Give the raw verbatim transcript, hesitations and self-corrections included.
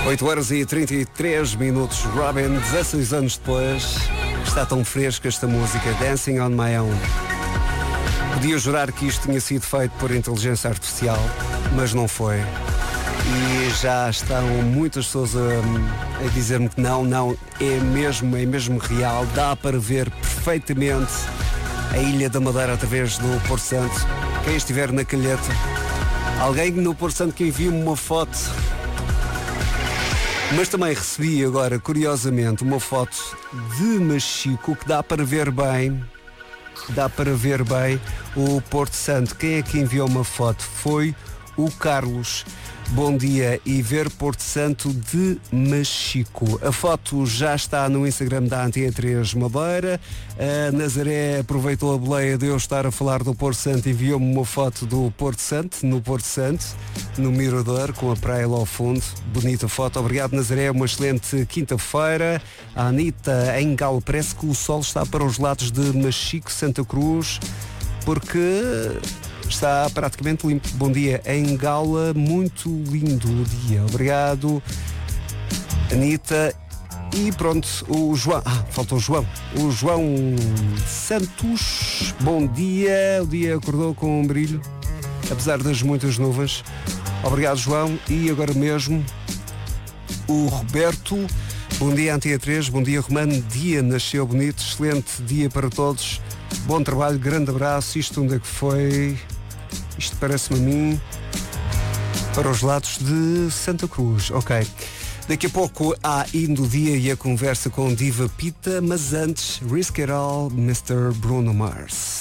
oito horas e trinta e três minutos. Robin, dezasseis anos depois, está tão fresca esta música, Dancing on My Own. Podia jurar que isto tinha sido feito por inteligência artificial, mas não foi. E já estão muitas pessoas a, a dizer-me que não, não, é mesmo, é mesmo real. Dá para ver perfeitamente a Ilha da Madeira através do Porto Santo. Quem estiver na Calheta, alguém no Porto Santo que envie-me uma foto. Mas também recebi agora, curiosamente, uma foto de Machico que dá para ver bem, dá para ver bem o Porto Santo. Quem é que enviou uma foto? Foi o Carlos. Bom dia e ver Porto Santo de Machico. A foto já está no Instagram da Antena três Madeira. A Nazaré aproveitou a boleia de eu estar a falar do Porto Santo e enviou-me uma foto do Porto Santo, no Porto Santo, no Mirador, com a praia lá ao fundo. Bonita foto. Obrigado, Nazaré. Uma excelente quinta-feira. A Anitta em Galo. Parece que o sol está para os lados de Machico, Santa Cruz, porque está praticamente limpo. Bom dia em Gala, muito lindo o dia. Obrigado, Anitta. E pronto, o João, ah, faltou o João. O João Santos, bom dia. O dia acordou com um brilho, apesar das muitas nuvens. Obrigado, João. E agora mesmo, o Roberto. Bom dia, Antena três. Bom dia, Romano. Dia nasceu bonito. Excelente dia para todos. Bom trabalho, grande abraço. Isto onde é que foi? Isto parece-me a mim para os lados de Santa Cruz. Ok. Daqui a pouco há Indo Dia e a conversa com Diva Pita, mas antes, Risk It All, mister Bruno Mars.